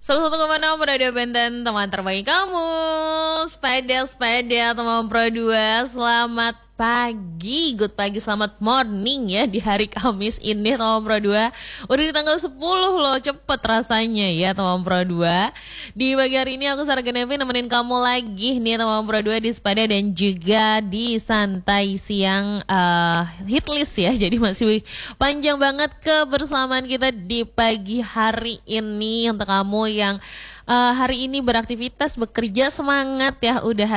101,6 Radio Benten, teman terbaik kamu. Sepeda teman Pro 2. Selamat pagi, good pagi, selamat morning ya di hari Kamis ini teman Pro 2. Udah di tanggal 10 loh, cepet rasanya ya teman Pro 2. Di pagi hari ini aku Sarah Genevi nemenin kamu lagi nih teman Pro 2 di sepeda dan juga di santai siang hitlist ya. Jadi masih panjang banget kebersamaan kita di pagi hari ini untuk kamu yang hari ini beraktivitas, bekerja, semangat ya, udah